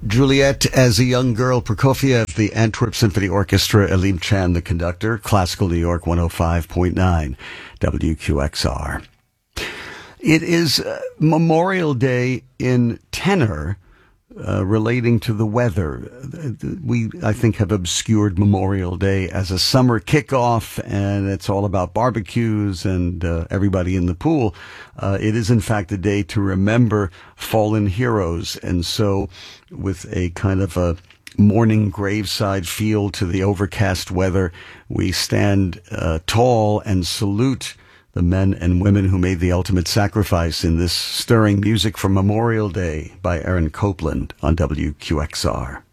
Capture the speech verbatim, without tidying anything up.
Juliet as a young girl, Prokofiev, the Antwerp Symphony Orchestra, Elim Chan, the conductor, Classical New York one oh five point nine, W Q X R. It is uh, Memorial Day in tenor, uh, relating to the weather. We, I think, have obscured Memorial Day as a summer kickoff, and it's all about barbecues and uh, everybody in the pool. Uh, it is, in fact, a day to remember fallen heroes. And so with a kind of a morning graveside feel to the overcast weather, we stand uh, tall and salute the men and women who made the ultimate sacrifice in this stirring music for Memorial Day by Aaron Copland on W Q X R.